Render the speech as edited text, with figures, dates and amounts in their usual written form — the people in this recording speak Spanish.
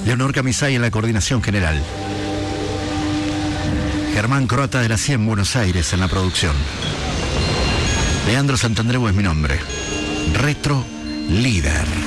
Leonor Camisay en la coordinación general. Germán Croata de la CIEN Buenos Aires en la producción. Leandro Santandreu es mi nombre. Retro Líder.